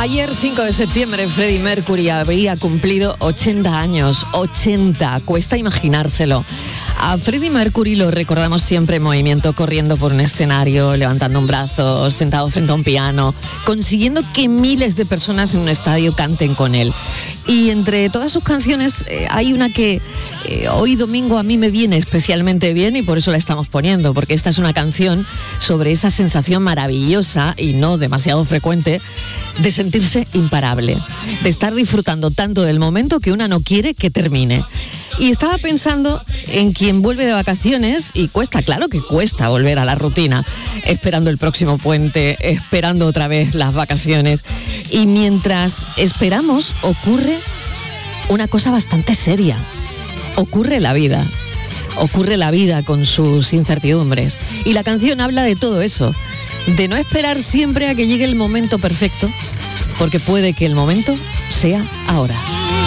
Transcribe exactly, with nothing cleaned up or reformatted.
Ayer, cinco de septiembre, Freddie Mercury habría cumplido ochenta años. ochenta, cuesta imaginárselo. A Freddie Mercury lo recordamos siempre en movimiento, corriendo por un escenario, levantando un brazo, sentado frente a un piano, consiguiendo que miles de personas en un estadio canten con él. Y entre todas sus canciones eh, hay una que eh, hoy domingo a mí me viene especialmente bien y por eso la estamos poniendo, porque esta es una canción sobre esa sensación maravillosa y no demasiado frecuente de sentirse imparable, de estar disfrutando tanto del momento que una no quiere que termine. Y estaba pensando en quien vuelve de vacaciones y cuesta, claro que cuesta volver a la rutina, esperando el próximo puente, esperando otra vez las vacaciones. Y mientras esperamos ocurre una cosa bastante seria. Ocurre la vida. Ocurre la vida con sus incertidumbres. Y la canción habla de todo eso, de no esperar siempre a que llegue el momento perfecto, porque puede que el momento sea ahora.